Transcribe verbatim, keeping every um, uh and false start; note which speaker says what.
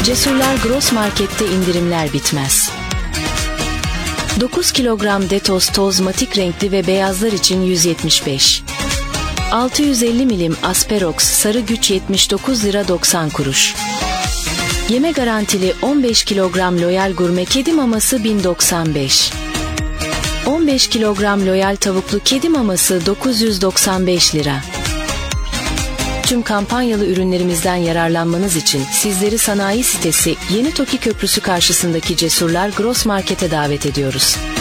Speaker 1: Cesurlar Gross Market'te indirimler bitmez. dokuz kilogram Detos toz matik renkli ve beyazlar için yüz yetmiş beş. altı yüz elli milim Asperox sarı güç yetmiş dokuz lira doksan kuruş. Yeme garantili on beş kilogram Loyal Gurme kedi maması bin doksan beş. on beş kilogram Loyal tavuklu kedi maması dokuz yüz doksan beş lira. Tüm kampanyalı ürünlerimizden yararlanmanız için sizleri sanayi sitesi Yeni Toki Köprüsü karşısındaki Cesurlar Gross Market'e davet ediyoruz.